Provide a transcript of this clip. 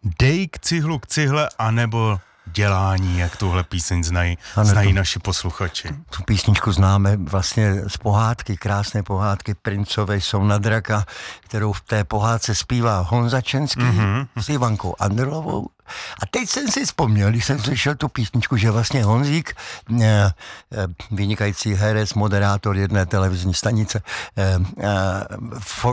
Dej k cihlu k cihle, anebo dělání, jak tuhle píseň znají naši posluchači. Tu písničku známe vlastně z pohádky, krásné pohádky Princové jsou na draka, kterou v té pohádce zpívá Honza Čenský s Ivankou Andrlovou. A teď jsem si vzpomněl, když jsem slyšel tu písničku, že vlastně Honzík, vynikající herec, moderátor jedné televizní stanice,